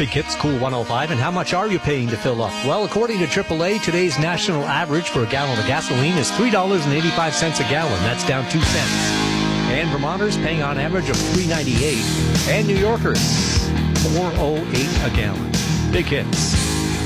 Big Hits, Cool 105. And how much are you paying to fill up? Well, according to AAA, today's national average for a gallon of gasoline is $3.85 a gallon. That's down 2 cents. And Vermonters paying on average of $3.98. And New Yorkers, $4.08 a gallon. Big Hits.